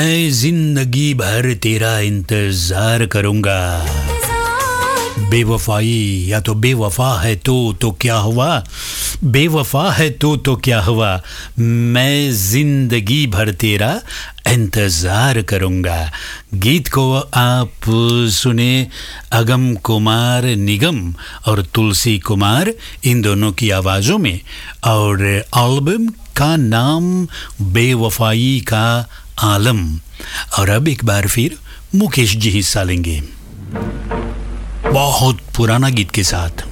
मैं जिंदगी भर तेरा इंतजार करूंगा। बेवफाई या तो बेवफा है तो क्या हुआ, बेवफा है तो क्या हुआ, मैं जिंदगी भर तेरा इंतज़ार करूंगा। गीत को आप सुने अगम कुमार निगम और तुलसी कुमार इन दोनों की आवाज़ों में, और एल्बम का नाम बेवफाई का आलम। और अब एक बार फिर मुकेश जी हिस्सा लेंगे बहुत पुराना गीत के साथ।